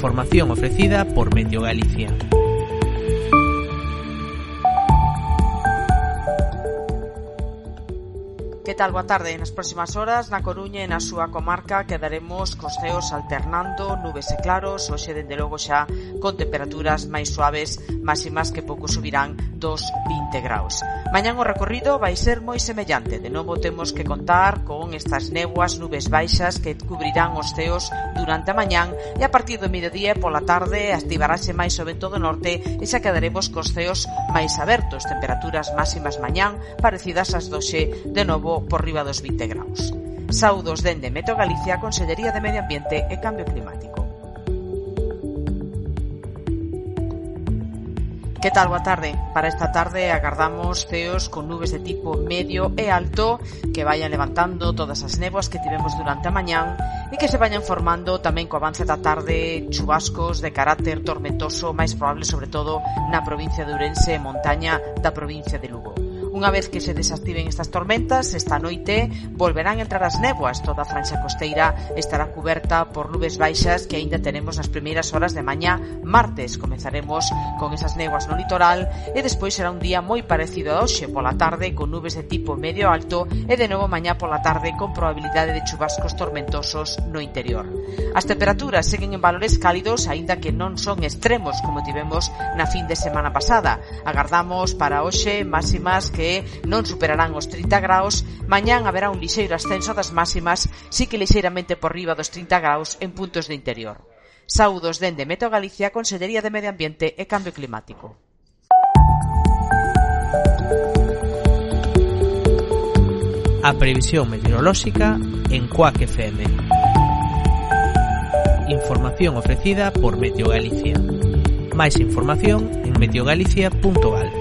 Información ofrecida por Meteo Galicia. Que tal? Boa tarde. Nas próximas horas, na Coruña e na súa comarca, quedaremos cos ceos alternando nubes e claros, hoxe dende logo xa con temperaturas máis suaves, máximas que pouco subirán dos 20 graus. Mañán o recorrido vai ser moi semellante. De novo temos que contar con estas néboas, nubes baixas que cubrirán os ceos durante a mañán e a partir do mediodía e pola tarde activarase máis o vento do norte e xa quedaremos cos ceos máis abertos, temperaturas máximas mañán parecidas ás doxe, de novo por riba dos 20 graus. Saúdos dende Meteo Galicia, Consellería de Medio Ambiente e Cambio Climático. Que tal? Boa tarde. Para esta tarde agardamos ceos con nubes de tipo medio e alto que vayan levantando todas as néboas que tivemos durante a mañán e que se vayan formando tamén co avance da tarde chubascos de carácter tormentoso, máis probable sobre todo na provincia de Ourense e montaña da provincia de Lugo. Unha vez que se desactiven estas tormentas, esta noite volverán a entrar as néboas. Toda a franxa costeira estará cuberta por nubes baixas que aínda teremos nas primeiras horas de mañá martes. Comezaremos con esas néboas no litoral e despois será un día moi parecido a hoxe pola tarde con nubes de tipo medio alto e de novo mañá pola tarde con probabilidade de chubascos tormentosos no interior. As temperaturas seguen en valores cálidos aínda que non son extremos como tivemos na fin de semana pasada. Agardamos para hoxe máximas que non superarán os 30 graus, mañán haberá un lixeiro ascenso das máximas, si que lixeiramente por riba dos 30 graus en puntos do interior. Saúdos dende Meteo Galicia, Consellería de Medio Ambiente e Cambio Climático. A previsión meteorolóxica en Cuac FM. Información ofrecida por Meteo Galicia. Máis información en meteogalicia.gal.